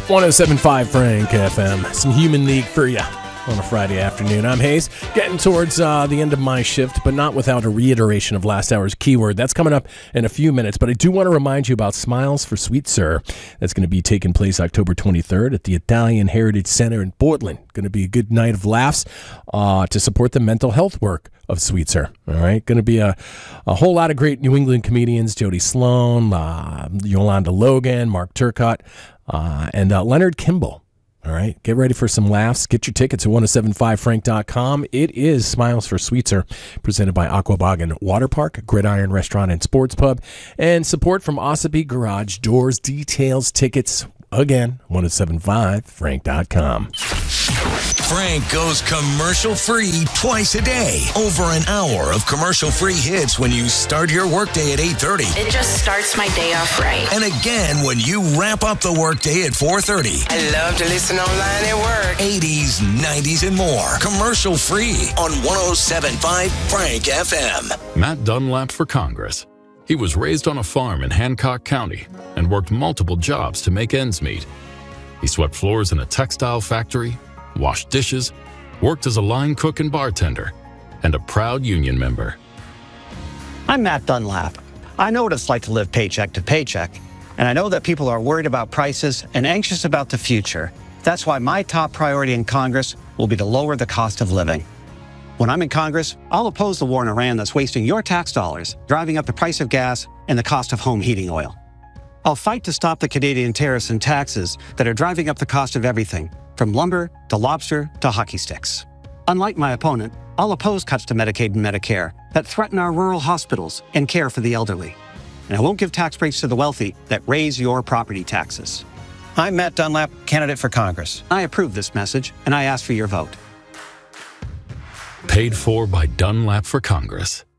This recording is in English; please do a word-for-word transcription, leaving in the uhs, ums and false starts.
one oh seven point five Frank F M. Some Human League for you on a Friday afternoon. I'm Hayes, getting towards uh, the end of my shift, but not without a reiteration of last hour's keyword. That's coming up in a few minutes, but I do want to remind you about Smiles for Sweet Sir. That's going to be taking place October twenty-third at the Italian Heritage Center in Portland. Going to be a good night of laughs uh, to support the mental health work of Sweet Sir. All right, going to be a, a whole lot of great New England comedians: Jody Sloan, uh, Yolanda Logan, Mark Turcotte, uh, and uh, Leonard Kimball. All right, get ready for some laughs. Get your tickets at ten seventy-five frank dot com. It is Smiles for Sweet Sir, presented by Aquaboggan Water Park, Gridiron Restaurant and Sports Pub, and support from Ossipee Garage Doors. Details, tickets, again, ten seventy-five frank dot com. Frank goes commercial-free twice a day. Over an hour of commercial-free hits when you start your workday at eight thirty. It just starts my day off right. And again when you wrap up the workday at four thirty. I love to listen online at work. eighties, nineties, and more. Commercial-free on ten seventy-five Frank F M. Matt Dunlap for Congress. He was raised on a farm in Hancock County and worked multiple jobs to make ends meet. He swept floors in a textile factory, washed dishes, worked as a line cook and bartender, and a proud union member. I'm Matt Dunlap. I know what it's like to live paycheck to paycheck, and I know that people are worried about prices and anxious about the future. That's why my top priority in Congress will be to lower the cost of living. When I'm in Congress, I'll oppose the war in Iran that's wasting your tax dollars, driving up the price of gas and the cost of home heating oil. I'll fight to stop the Canadian tariffs and taxes that are driving up the cost of everything, from lumber to lobster to hockey sticks. Unlike my opponent, I'll oppose cuts to Medicaid and Medicare that threaten our rural hospitals and care for the elderly. And I won't give tax breaks to the wealthy that raise your property taxes. I'm Matt Dunlap, candidate for Congress. I approve this message, and I ask for your vote. Paid for by Dunlap for Congress.